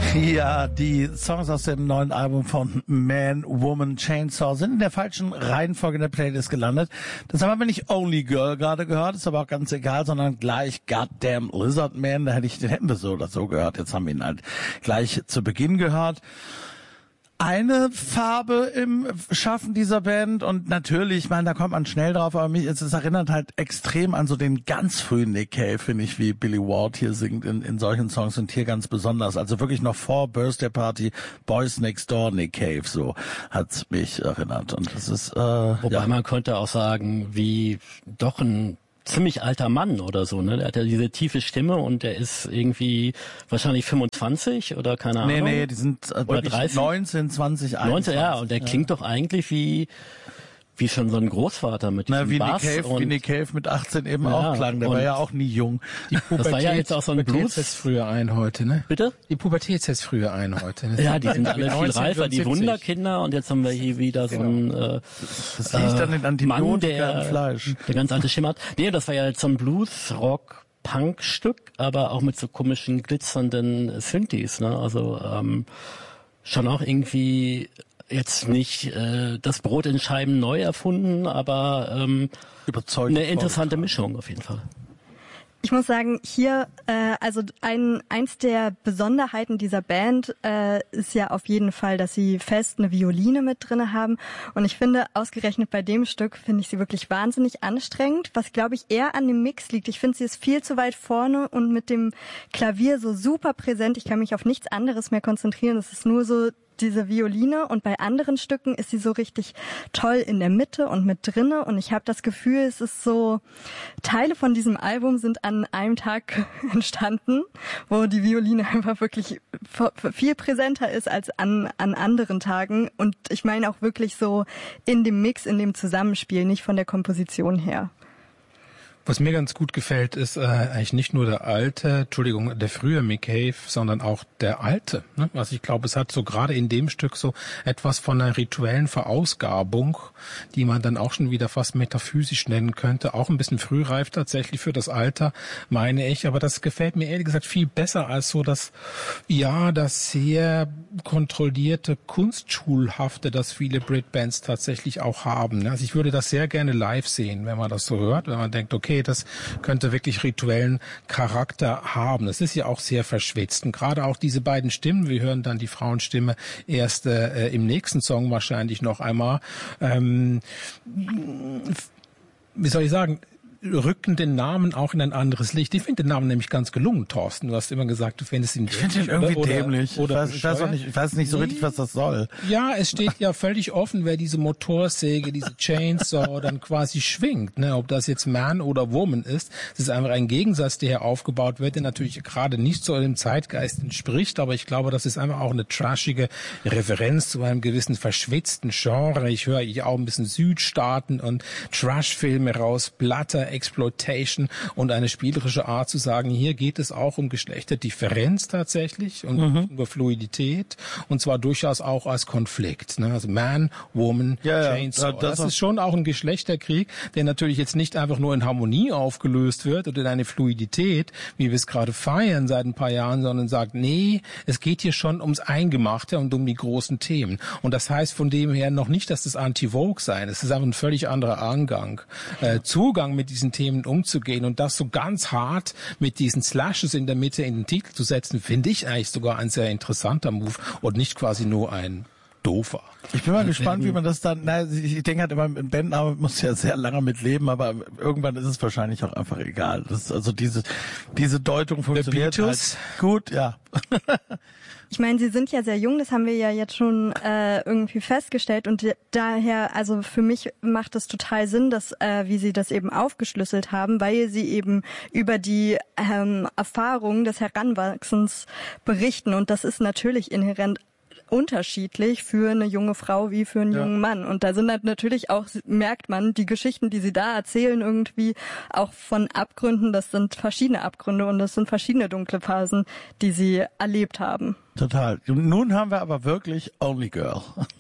Ja, die Songs aus dem neuen Album von Man, Woman, Chainsaw sind in der falschen Reihenfolge in der Playlist gelandet. Das haben wir nicht Only Girl gerade gehört, ist aber auch ganz egal, sondern gleich Goddamn Lizard Man, den hätten wir so oder so gehört. Jetzt haben wir ihn halt gleich zu Beginn gehört. Eine Farbe im Schaffen dieser Band und natürlich, ich meine, da kommt man schnell drauf, aber es erinnert halt extrem an so den ganz frühen Nick Cave, finde ich, wie Billy Ward hier singt in solchen Songs und hier ganz besonders. Also wirklich noch vor Birthday Party, Boys Next Door, Nick Cave, so hat's mich erinnert. Und das ist, wobei man könnte auch sagen, wie doch ein ziemlich alter Mann oder so, ne? Der hat ja diese tiefe Stimme und der ist irgendwie wahrscheinlich 25 oder keine Ahnung. Nee, die sind wirklich 30? 19, 20, 21. 19, ja, und der klingt doch eigentlich wie schon so ein Großvater mit diesem Bass. Wie Nick Cave mit 18 eben auch klang. Der war ja auch nie jung. Das war ja jetzt auch so ein Blues. setzt früher ein heute, ne? Bitte? Die Pubertät setzt früher ein heute. Ne? Ja, die sind alle viel reifer, die Wunderkinder, und jetzt haben wir hier wieder so ein das liegt dann in Antibiotika im Fleisch. Der ganz alte Stimme hat. Nee, das war ja jetzt so ein Blues-Rock-Punk-Stück, aber auch mit so komischen glitzernden Synthes, ne? Also schon auch irgendwie jetzt nicht das Brot in Scheiben neu erfunden, aber überzeugend eine interessante Mischung auf jeden Fall. Ich muss sagen, hier, also eins der Besonderheiten dieser Band ist ja auf jeden Fall, dass sie fest eine Violine mit drinne haben. Und ich finde, ausgerechnet bei dem Stück finde ich sie wirklich wahnsinnig anstrengend, was, glaube ich, eher an dem Mix liegt. Ich finde, sie ist viel zu weit vorne und mit dem Klavier so super präsent. Ich kann mich auf nichts anderes mehr konzentrieren. Es ist nur so diese Violine, und bei anderen Stücken ist sie so richtig toll in der Mitte und mit drinne, und ich habe das Gefühl, es ist so, Teile von diesem Album sind an einem Tag entstanden, wo die Violine einfach wirklich viel präsenter ist als an anderen Tagen, und ich meine auch wirklich so in dem Mix, in dem Zusammenspiel, nicht von der Komposition her. Was mir ganz gut gefällt, ist eigentlich nicht nur der frühe Mick Cave, sondern auch der alte. Ne? Also ich glaube, es hat so gerade in dem Stück so etwas von einer rituellen Verausgabung, die man dann auch schon wieder fast metaphysisch nennen könnte. Auch ein bisschen frühreif tatsächlich für das Alter, meine ich. Aber das gefällt mir ehrlich gesagt viel besser als so das sehr kontrollierte, kunstschulhafte, das viele Britbands tatsächlich auch haben. Also ich würde das sehr gerne live sehen, wenn man das so hört, wenn man denkt, okay, das könnte wirklich rituellen Charakter haben. Das ist ja auch sehr verschwitzt. Und gerade auch diese beiden Stimmen, wir hören dann die Frauenstimme erst im nächsten Song wahrscheinlich noch einmal, wie soll ich sagen, rücken den Namen auch in ein anderes Licht. Ich finde den Namen nämlich ganz gelungen, Thorsten. Du hast immer gesagt, du findest ihn dämlich. Ich finde ihn irgendwie dämlich. Ich weiß nicht so richtig, was das soll. Ja, es steht ja völlig offen, wer diese Motorsäge, diese Chainsaw dann quasi schwingt. Ne? Ob das jetzt Man oder Woman ist. Es ist einfach ein Gegensatz, der hier aufgebaut wird, der natürlich gerade nicht so dem Zeitgeist entspricht. Aber ich glaube, das ist einfach auch eine trashige Referenz zu einem gewissen verschwitzten Genre. Ich höre auch ein bisschen Südstaaten und Trash-Filme raus, Blatter, Exploitation und eine spielerische Art zu sagen, hier geht es auch um Geschlechterdifferenz tatsächlich und über Fluidität, und zwar durchaus auch als Konflikt. Ne? Also Man, Woman, Chainsaw. Das ist schon auch ein Geschlechterkrieg, der natürlich jetzt nicht einfach nur in Harmonie aufgelöst wird oder in eine Fluidität, wie wir es gerade feiern seit ein paar Jahren, sondern sagt, nee, es geht hier schon ums Eingemachte und um die großen Themen. Und das heißt von dem her noch nicht, dass das Anti-Vogue sein ist. Es ist einfach ein völlig anderer Angang. Zugang mit diesen Themen umzugehen und das so ganz hart mit diesen Slashes in der Mitte in den Titel zu setzen, finde ich eigentlich sogar ein sehr interessanter Move und nicht quasi nur ein doofer. Ich bin mal gespannt, wie man das dann, ich denke halt immer, ein Bandname muss ja sehr lange mit leben, aber irgendwann ist es wahrscheinlich auch einfach egal. Also diese Deutung funktioniert halt gut, ja. Ich meine, sie sind ja sehr jung, das haben wir ja jetzt schon irgendwie festgestellt, und daher, also für mich macht es total Sinn, dass wie sie das eben aufgeschlüsselt haben, weil sie eben über die Erfahrung des Heranwachsens berichten, und das ist natürlich inhärent unterschiedlich für eine junge Frau wie für einen jungen Mann. Und da sind halt natürlich auch, merkt man, die Geschichten, die sie da erzählen, irgendwie auch von Abgründen, das sind verschiedene Abgründe und das sind verschiedene dunkle Phasen, die sie erlebt haben. Total. Nun haben wir aber wirklich Only Girl.